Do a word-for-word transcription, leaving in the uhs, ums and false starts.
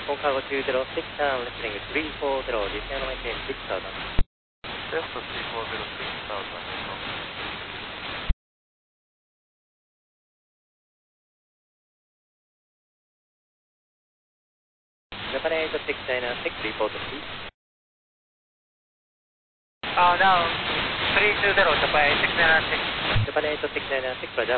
Phone cargo two zero six, um, listening three four zero, descend maintain six thousand. Left three four zero six thousand. Japan eight six nine six, report please. Uh, now, three two zero, Japan eight six nine six. Japan eight six nine six, Roger.